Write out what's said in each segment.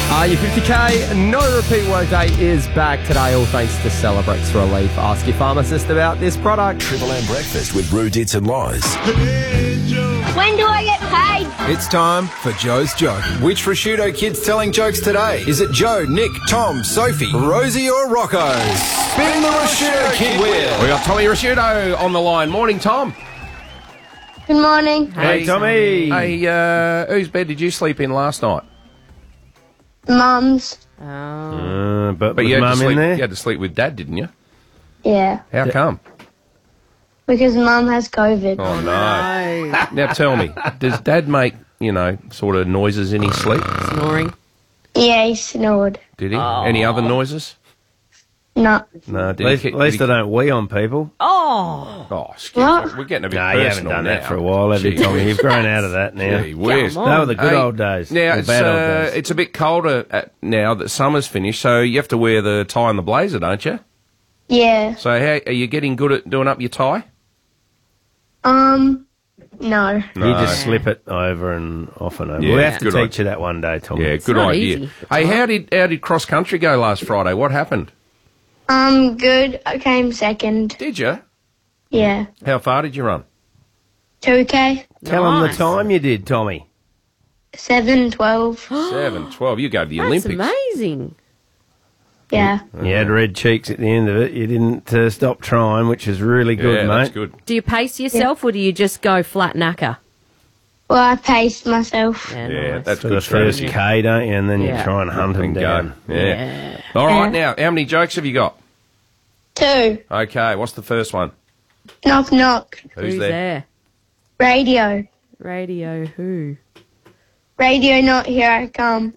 Your 50k no repeat workday is back today, all thanks to Celebrex Relief. Ask your pharmacist about this product. Triple M breakfast with Rue Dits and Loz. When do I get paid? It's time for Joe's Joke. Which prosciutto kid's telling jokes today? Is it Joe, Nick, Tom, Sophie, Rosie or Rocco? Spin the prosciutto kid wheel. We got Tommy Prosciutto on the line. Morning, Tom. Good morning. Hey, Tommy. Hey, whose bed did you sleep in last night? Mum's. But you had, Mum to sleep, in there? you had to sleep with Dad, didn't you? Yeah, How come? because Mum has COVID. Oh, no. Now tell me, does Dad make, sort of noises in his sleep? Snoring. Yeah, he snored. Did he? Any other noises? No. No, did At he? least they don't wee on people. Oh. Oh, excuse What? me. We're getting a bit No, personal you haven't done now. that for a while, have you, Gee Tommy? whiz. You've grown out of that now. Gee whiz. Come on. They were the good Hey, old days. Now, the bad old days. it's a bit colder now that summer's finished, so you have to wear the tie and the blazer, don't you? Yeah. So how are you getting good at doing up your tie? No. You just slip it over and off and over. Yeah, we have to good teach you that one day, Tommy. Yeah, good not idea. easy. Hey, how did cross country go last Friday? What happened? Good. I came second. Did you? Yeah. How far did you run? 2K. Tell them the Nice. time you did, Tommy. 7:12. 7:12. You go to the That's Olympics. amazing. Yeah. You had red cheeks at the end of it. You didn't stop trying, which is really good, Yeah, mate. that's good. Do you pace yourself or do you just go flat knacker? Well, I paced myself. Yeah, Yeah, nice. that's For good the first strategy. K, don't you? And then Yeah. you try and hunt them And go. down. Yeah. All right, now, how many jokes have you got? 2. Okay, what's the first one? Knock knock. Who's Who's there? there? Radio. Radio who? Radio not, here I come.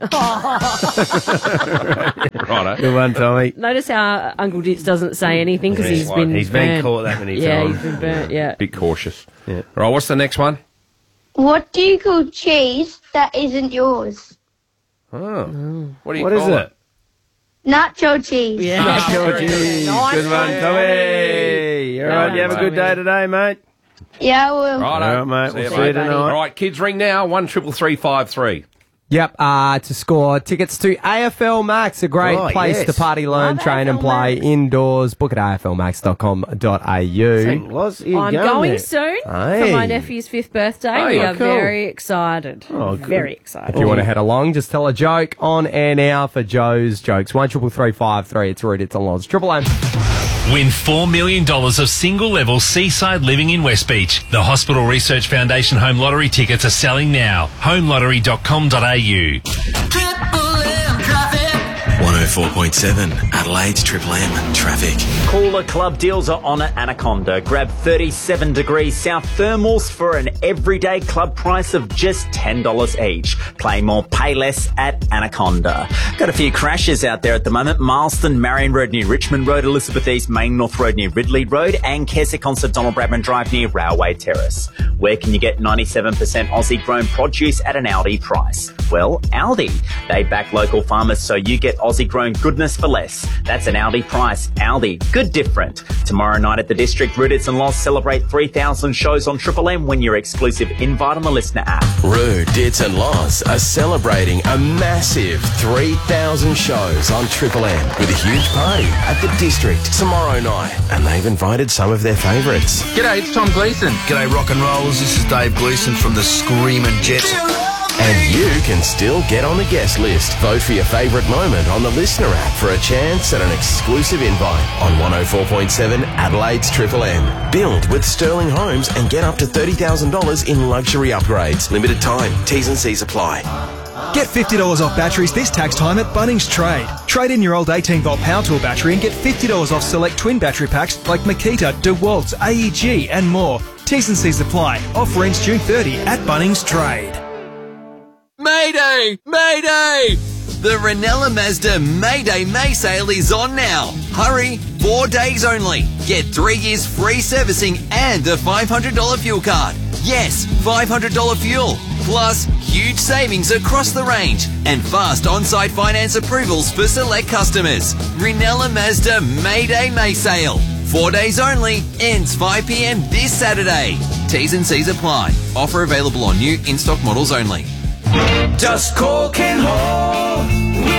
Righto. Good one, Tommy. Notice how Uncle Dits doesn't say anything because Yeah. he's been He's been burnt. caught that many Yeah, times. he's been burnt, yeah. Bit cautious. Yeah. All right, what's the next one? What do you call cheese that isn't yours? Oh. What do you What is call it? Nacho cheese. Yeah. Georgie. Nice Good one, one. Tommy. All right, you have a good day today, mate. Yeah, I will. Righto. All right, mate. We'll see you tonight. All right, kids, ring now. 133353. Yep, To score tickets to AFL Max, a great Oh, place yes. to party, learn, Love train and AFL play Max. indoors. Book at aflmax.com.au. St. Loz, you I'm going going there? soon for Hey. my nephew's 5th birthday. Oh, we yeah, are cool. very excited. Oh, good. Very excited. If you want to head along, just tell a joke on air now for Joe's Jokes. 133353. It's Rudy, it's on Loz. Triple M. Win $4 million of single-level seaside living in West Beach. The Hospital Research Foundation Home Lottery tickets are selling now. homelottery.com.au. 104.7 Adelaide's Triple M traffic. Cooler club deals are on at Anaconda. Grab 37 degrees south thermals for an everyday club price of just $10 each. Play more, pay less at Anaconda. Got a few crashes out there at the moment. Marston, Marion Road near Richmond Road, Elizabeth East, Main North Road near Ridley Road, and Keswick on Sir Donald Bradman Drive near Railway Terrace. Where can you get 97% Aussie grown produce at an Aldi price? Well, Aldi. They back local farmers so you get Aussie grown goodness for less. That's an Aldi price. Aldi. Good different. Tomorrow night at the District, Rudits and Loz celebrate 3,000 shows on Triple M when your exclusive invite on the Listener app. Rue, Dits and Loz are celebrating a massive 3,000 shows on Triple M with a huge party at the District tomorrow night. And they've invited some of their favourites. G'day, it's Tom Gleeson. G'day, rock and rollers. This is Dave Gleeson from the Screamin' Jets. And you can still get on the guest list. Vote for your favourite moment on the Listener app for a chance at an exclusive invite on 104.7 Adelaide's Triple M. Build with Sterling Homes and get up to $30,000 in luxury upgrades. Limited time. T's and C's apply. Get $50 off batteries this tax time at Bunnings Trade. Trade in your old 18-volt power tool battery and get $50 off select twin battery packs like Makita, DeWalt, AEG and more. T's and C's apply. Offer ends June 30 at Bunnings Trade. Mayday! Mayday! The Ranella Mazda Mayday May sale is on now. Hurry, 4 days only. Get 3 years free servicing and a $500 fuel card. Yes, $500 fuel. Plus, huge savings across the range and fast on-site finance approvals for select customers. Ranella Mazda Mayday May sale. 4 days only, ends 5 p.m. this Saturday. T's and C's apply. Offer available on new in-stock models only. Just call Ken Hall.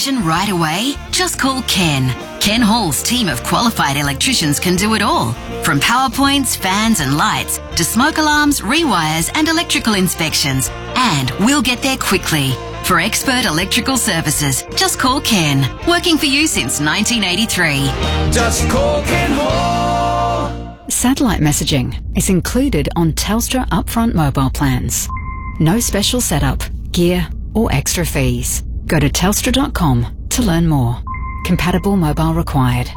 installation right away? Just call Ken. Ken Hall's team of qualified electricians can do it all. From power points, fans and lights, to smoke alarms, rewires and electrical inspections. And we'll get there quickly. For expert electrical services, just call Ken. Working for you since 1983. Just call Ken Hall. Satellite messaging is included on Telstra upfront mobile plans. No special setup, gear or extra fees. Go to telstra.com to learn more. Compatible mobile required.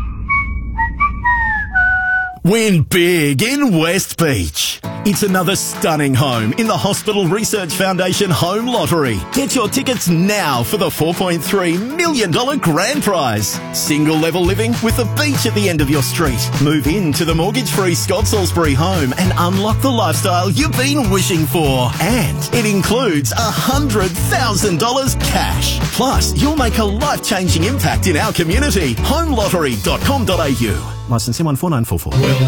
Win big in West Beach. It's another stunning home in the Hospital Research Foundation Home Lottery. Get your tickets now for the $4.3 million grand prize. Single level living with the beach at the end of your street. Move into the mortgage-free Scott Salisbury home and unlock the lifestyle you've been wishing for. And it includes $100,000 cash. Plus, you'll make a life-changing impact in our community. Homelottery.com.au. Licence M149444.